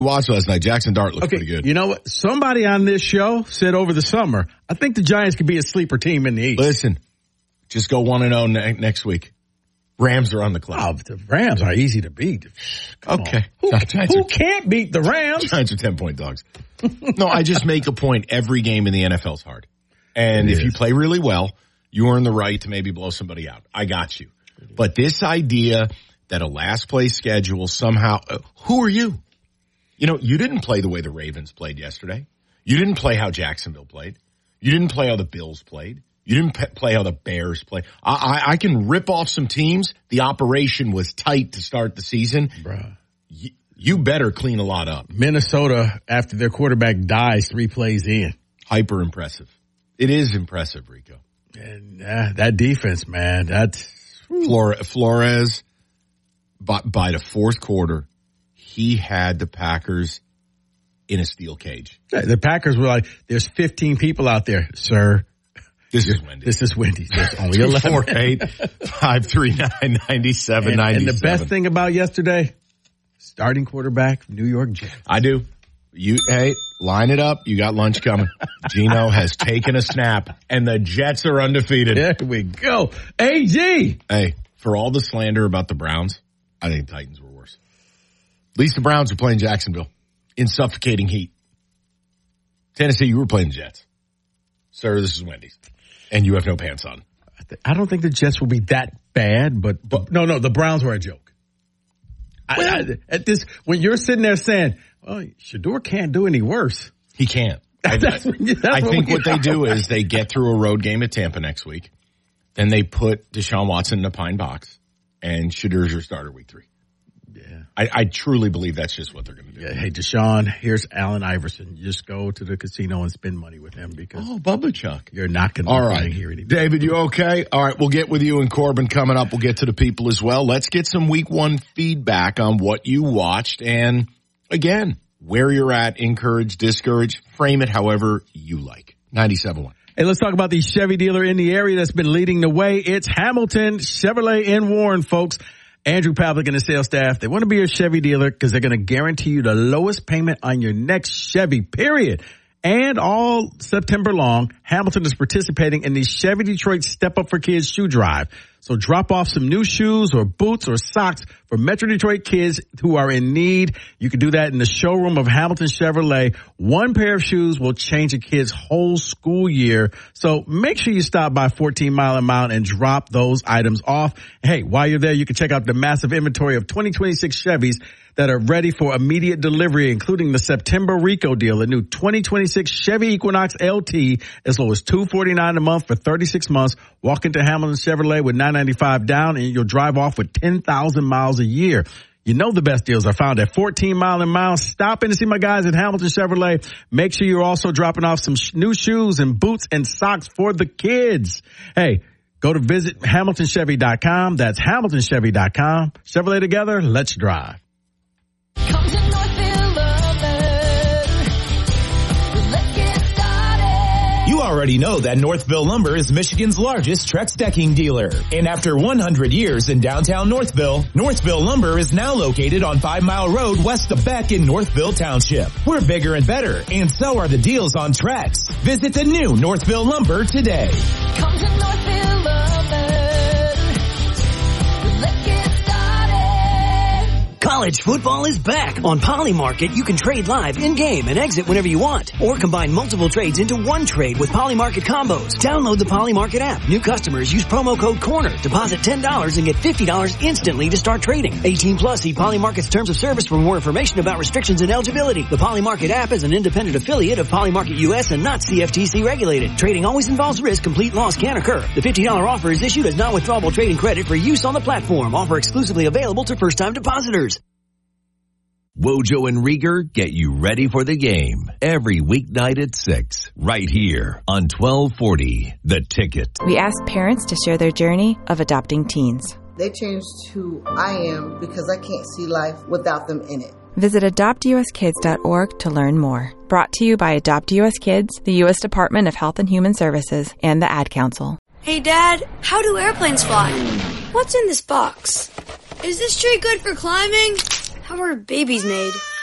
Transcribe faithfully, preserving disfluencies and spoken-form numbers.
watched last night. Jackson Dart looked okay, pretty good. You know what? Somebody on this show said over the summer, I think the Giants could be a sleeper team in the East. Listen, just go one and oh ne- next week. Rams are on the clock. Oh, the Rams are easy to beat. Come okay. Who, Giants who are, can't beat the Rams? Giants are ten-point dogs. No, I just make a point. Every game in the N F L is hard. And it if is. you play really well, you earn the right to maybe blow somebody out. I got you. But this idea that a last place schedule somehow, uh, who are you? You know, you didn't play the way the Ravens played yesterday. You didn't play how Jacksonville played. You didn't play how the Bills played. You didn't pe- play how the Bears played. I, I, I can rip off some teams. The operation was tight to start the season. Bruh. Y- you better clean a lot up. Minnesota, after their quarterback dies three plays in. Hyper impressive. It is impressive, Rico. And uh, that defense, man, that's... Flore- Flores, by, by the fourth quarter, he had the Packers in a steel cage. The Packers were like, there's fifteen people out there, sir. This is Wendy's. This is Wendy's. There's only eleven. four eight, five three nine, nine seven nine seven. And the best thing about yesterday, starting quarterback, New York Jets. I do. You, hey, line it up. You got lunch coming. Gino has taken a snap, and the Jets are undefeated. There we go. A G. Hey, for all the slander about the Browns, I think the Titans were worse. At least the Browns were playing Jacksonville in suffocating heat. Tennessee, you were playing the Jets. Sir, this is Wendy's. And you have no pants on. I don't think the Jets will be that bad, but, but no, no, the Browns were a joke. Well, I, I, at this, when you're sitting there saying, well, Shedeur can't do any worse. He can't. I, that's what, that's I what think we, what they do is they get through a road game at Tampa next week. Then they put Deshaun Watson in the pine box, and Shedeur's your starter week three. Yeah. I, I truly believe that's just what they're going to do. Yeah, hey, Deshaun, here's Allen Iverson. Just go to the casino and spend money with him because oh, Bubba Chuck. You're not going to All right. hear anything. David, you okay? All right, we'll get with you and Corbin coming up. We'll get to the people as well. Let's get some week one feedback on what you watched. And again, where you're at, encourage, discourage, frame it however you like. ninety-seven point one. Hey, let's talk about the Chevy dealer in the area that's been leading the way. It's Hamilton Chevrolet in Warren, folks. Andrew Pavlik and the sales staff, they want to be a Chevy dealer because they're going to guarantee you the lowest payment on your next Chevy, period. And all September long, Hamilton is participating in the Chevy Detroit Step Up for Kids shoe drive. So drop off some new shoes or boots or socks for Metro Detroit kids who are in need. You can do that in the showroom of Hamilton Chevrolet. One pair of shoes will change a kid's whole school year. So make sure you stop by fourteen Mile and Mount and drop those items off. Hey, while you're there, you can check out the massive inventory of twenty twenty-six Chevys that are ready for immediate delivery, including the September Rico deal, a new twenty twenty-six Chevy Equinox L T as low as two hundred forty-nine dollars a month for thirty-six months. Walk into Hamilton Chevrolet with nine ninety-five down and you'll drive off with ten thousand miles a year. You know the best deals are found at fourteen Mile and Mile. Stop in to see my guys at Hamilton Chevrolet. Make sure you're also dropping off some sh- new shoes and boots and socks for the kids. Hey, go to visit hamilton chevy dot com. That's hamilton chevy dot com. Chevrolet together, let's drive. Come to Northville, Lumber. Let's get started. You already know that Northville Lumber is Michigan's largest Trex decking dealer. And after one hundred years in downtown Northville, Northville Lumber is now located on Five Mile Road west of Beck in Northville Township. We're bigger and better, and so are the deals on Trex. Visit the new Northville Lumber today. Come to Northville, Lumber. Let's get started. College football is back. On Poly Market, you can trade live in-game and exit whenever you want. Or combine multiple trades into one trade with Poly Market combos. Download the Poly Market app. New customers use promo code CORNER. Deposit ten dollars and get fifty dollars instantly to start trading. eighteen plus, see Poly Market's terms of service for more information about restrictions and eligibility. The Poly Market app is an independent affiliate of Poly Market U S and not C F T C regulated. Trading always involves risk. Complete loss can occur. The fifty dollars offer is issued as non-withdrawable trading credit for use on the platform. Offer exclusively available to first-time depositors. Wojo and Rieger get you ready for the game every weeknight at six, right here on twelve forty, The Ticket. We ask parents to share their journey of adopting teens. They changed who I am because I can't see life without them in it. Visit adopt u s kids dot org to learn more. Brought to you by Adopt U S Kids, the U S Department of Health and Human Services, and the Ad Council. Hey, Dad, how do airplanes fly? What's in this box? Is this tree good for climbing? How are babies made?